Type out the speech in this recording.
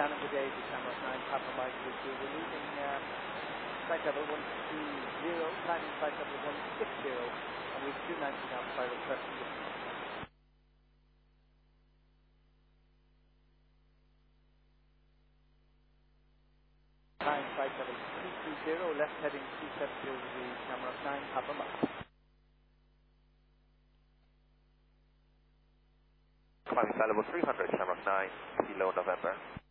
Shannon, good day, to Shamrock 9, Papa Mike, we're leaving flight level 120, climbing flight level 160, and we have 290 now by request from the climb flight level 230, left heading 270 over the Shamrock 9, Papa Mike. Climbing flight level 300, Shamrock 9, Kilo November.